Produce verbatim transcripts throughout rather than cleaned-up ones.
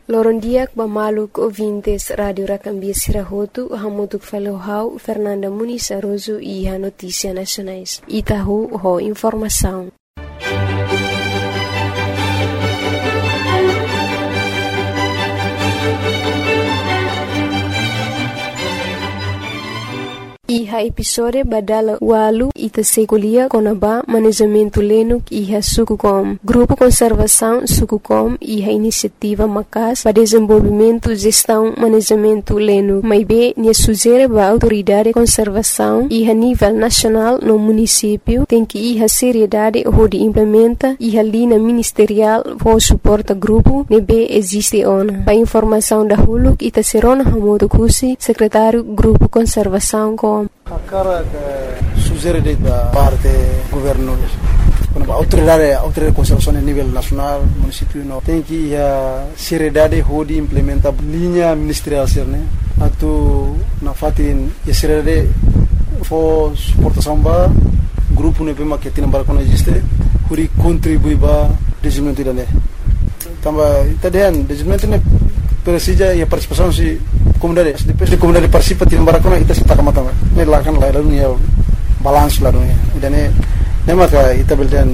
Lorondiak bamaluk ouvintes Radio Racambia Sirahotu, hamutuk falohau Fernanda Muniz Aroso e a Notícia Nacionais. Itahu ho informação. Iha episode badala walu ita sekolia konaba manejamento lenuk iha Sukucom. Grupo Conservação Sukucom iha iniciativa macas para desenvolvimento, gestão, manejamento lenuk. Maibe nia sugere ba autoridade conservação iha nível nacional no município tem que iha seriedade onde implementa iha linha ministerial for suporta grupo nebe existe ona. Pa informação da huluk ita serona hamodo kusi secretário Grupo Conservação com A cara que sugere da parte do governo, quando a autoridade, a autoridade de conservação a nível nacional, município, não tem que a seriedade de implementar linha ministerial, né? Atu na fatin a seriedade for suportação ba grupo ne pema que tem para quando existe, huri contribui ba desenvolvimento da né. Também tadian desenvolvimento ne precisa e a participação se comunidade depois de comunidade participa tim barakona ita sita kamata ne lakan la dunia balance la dunia idane ne maka ita beldan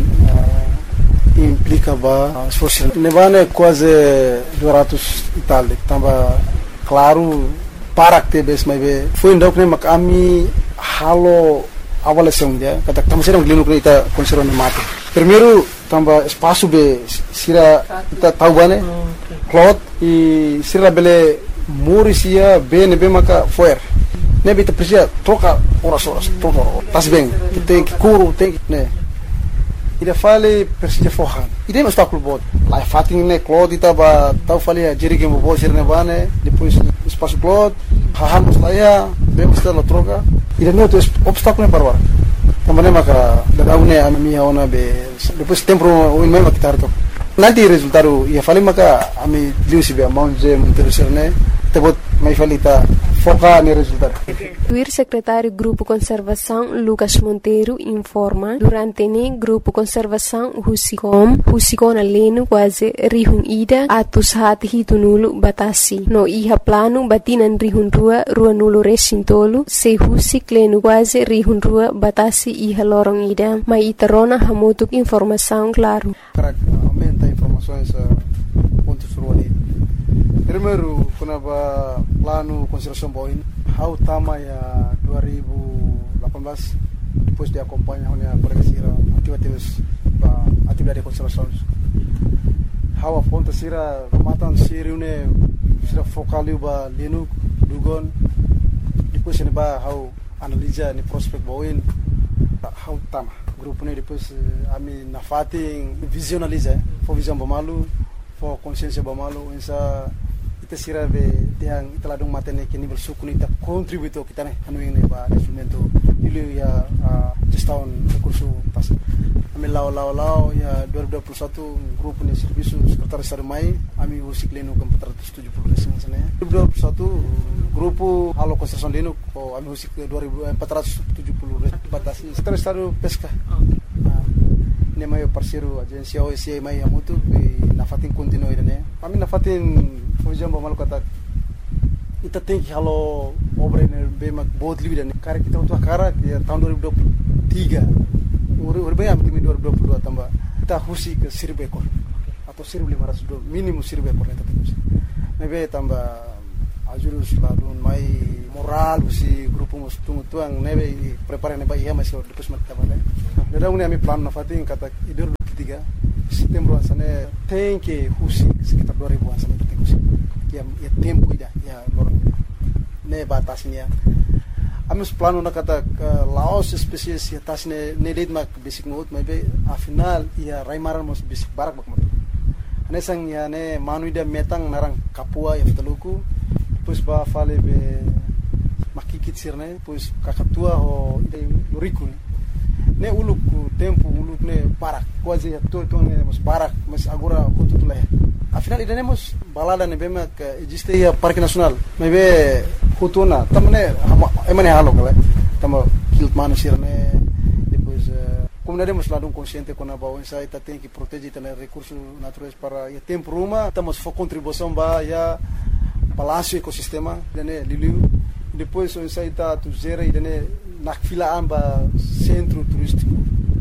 implica ba esforço ne vane quase duzentos e tal tamba claro para que bes mai be foi ndok ne makami halo avaliação dia kata tamo serang glinu ita conserva ne mate primeiro tamba espaço be sira ita tahu bane cloth e sira bele Murisia bem bem maka foer nebe te precisa troca horas horas troca tas bem tem que curo tem que né ida fale precisa forran ida não está com bot lá fatin né cloth ita ba tau fale a jerige mo bo sirne bane depois espaço cloth haham saya bem está na troca ida não tem obstáculo para agora também maka da une a minha ona be depois tempo o mesmo que tarto nanti resultado ia fale maka ami liusi be amount je interesserne tebot mai falita foca no resultado. O secretário Grupo Conservação Lucas Monteiro informa durante ne Grupo Conservação Husicom Husicona leno quase rihun ida atus hati hitunulu batasi no iha plano batinan rihun rua rua nulu resintolu se husik leno quase rihun rua batasi iha lorong ida mai itarona hamutuk informação claro. Aumenta informações pontos ruali. Primeiro, quando a plano conservação boin, how tama ya dua ribu lapan belas depois de acompanhar a colega atividades ba atividade de conservação. How a ponta sira matan siriune sira focaliu ba lenu dugon depois ne ba how analisa ni prospect boin how tama grupo ne depois ami na fating visionaliza for visão bamalu for consciência bamalu insa ita sira be tiang ita ladung matene ke nível suku ita contributo kita ne anu ini ba desenvolvimento ilu ya gestão recurso pas ami lao lao lao ya dua ribu dua puluh satu grupo ne serviço secretário estado mai ami usik leno ke empat ratus tujuh puluh desa sana dua ribu dua puluh satu grupo halo construção leno ko ami usik empat ratus tujuh puluh batasi secretário estado pesca ne mai parceiro agência O S I mai amutu na fatin continuo ida ami na fatin Fujam ba malu kata ita tem que halo obra ne be mak बहुत लिविदा ne cara kita untuk cara ya tahun dua ribu dua puluh tiga ur ur be am timi dua ribu dua puluh dua tambah kita husi ke seribu ekor atau seribu lima ratus minimum seribu ekor eta terus mebe tambah ajurus ladun mai moral si grupo mus tuang nebe prepare ne ba iya masih depois mak tabale nada uni ami plan na fatin kata idur tiga setembro asane tem que husi sekitar dua ribu asane tem husi ya ya tempo ida ya lorong ne batasnya amus plano na kata laos spesies ya tasne ne lid mak basic note maybe a final ya raimaran mos basic barak bak matu ane sang ya ne manu ida metang narang kapua ya teluku pues ba fale be makikit sirne pues kakatua ho ida luriku ne uluk tempo uluk ne barak quase ya to to ne mos barak mas agora quanto tu le afinal ida nemos balada ne bema que existe ya parque nacional maybe hutuna tamne emane halo kala tamo kilt manu sirne depois comunidade mas lado consciente com a bau essa ita tem que proteger também recursos naturais para e tempo uma estamos for contribuição ba ya balanço ecossistema dene liliu depois o essa ita tu zera e dene na fila amba centro turístico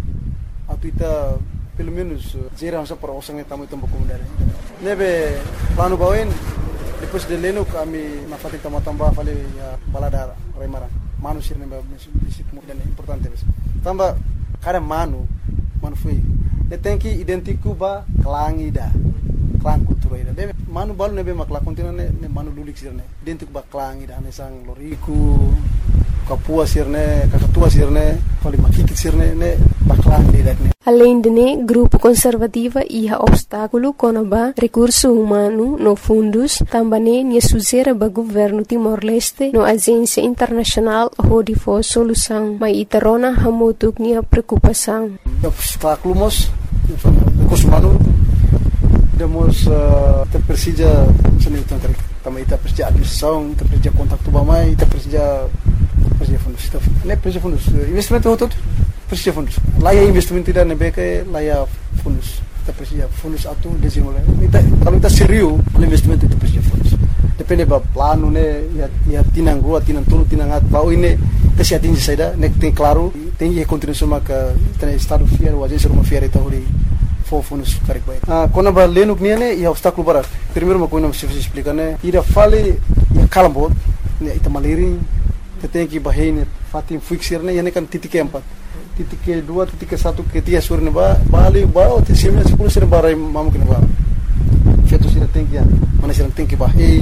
atuita pelo menos zera essa para osang tamu tempo comunidade nebe plano bauin depois de leno kami na fatin tamba fale ya balada remara manu sirne ba município dene importante bes tamba cada mano mano foi ele tem que identificar ba clang ida clang cultura ida deve mano balu nebe makla continua ne mano lulik sirne identificar ba clang ida ne sang loriku kapua sirne kakatua sirne fali makikit sirne ne ba clang ida ne. Além de né, grupo conservativa e a obstáculo conaba recurso humano no fundos, também né suzera ba governo Timor-Leste no agência internacional hodi for solução, mas itarona hamutuk nia preocupação. Obstáculo mos recurso humano demos te precisa seni então que também ita precisa administração, ita precisa contato ba mai, ita precisa precisa fundos, ne precisa fundos, investimento hotot precisa fundos. Lá é investimento tidak nebe ke lá é fundos. Kita precisa fundos atu desenvolver. Kita kalau kita serius investimento itu precisa fundos. Depende ba plano ne ya ya tinang rua tinang tulu tinang at bau ini kita atingi saida ne tem claro tem que continuar maka tem estado fiel ou agência uma fiel itu hori for fundos correct baik. Ah quando ba leno que ne e obstáculo para. Primeiro uma coisa se explicar ne ira fale ya kalambot ne ita maliri tem que bahine fatim fixir ne ne kan titik empat. Titik ke dua, titik ke satu, ke tiga sur ne ba bali ba ti sembilan sepuluh sir ba rai mamu ke ba feto sir tem que mana sir tem que ba e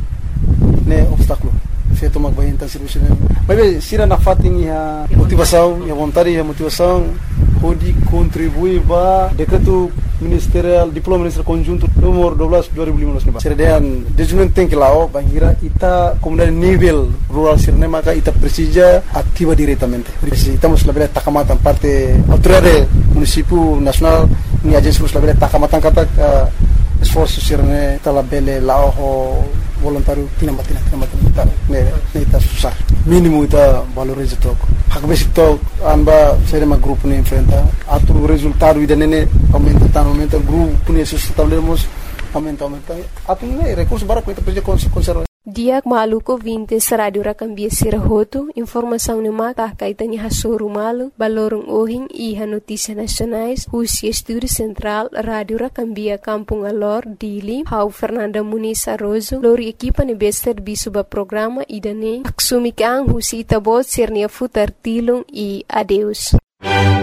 ne obstáculo feto mag ba então serviço ne mas sira na fatin ya motivação ya vontade ya motivação pode contribuir ba decreto ministerial diploma ministerial conjunto nomor dua belas dua ribu lima belas ne ba sira dan desenvolvimento tem que lá o bangira ita comunidade nível rural sir ne maka ita precisa ativa diretamente estamos la takamatan parte autoridade município nacional ni agência la bela takamatan kata esforço sir ne tala bele lá o voluntário tinamba tinamba tinamba ne ne ita susah mínimo ita valoriza toco hak basic to amba sere ma grupo ne enfrenta atu resultado ida nene aumenta tan aumenta grupo ne sustentamos aumenta aumenta atu ne recurso bara kita precisa conservar. Diak maluko vinte radio rakambia sirahoto informação ne mata kaitani hasoro malu balorong ohing iha notícia nacionais Rusia Estúdio Central Radio Rakambia Kampung Alor Dili Hau Fernanda Muniz Arrozo lori equipa ne bester bisuba programa idane aksumikang husi itabot sirnia futar tilung e adeus.